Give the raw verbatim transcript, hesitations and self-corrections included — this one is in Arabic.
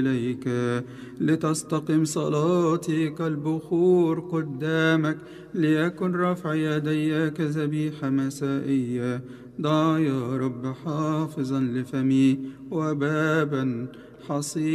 إليك لتستقم صلاتي كالبخور قدامك، ليكن رفع يدي كذبيحة مسائية. ضع يا رب حافظا لفمي وبابا حصينا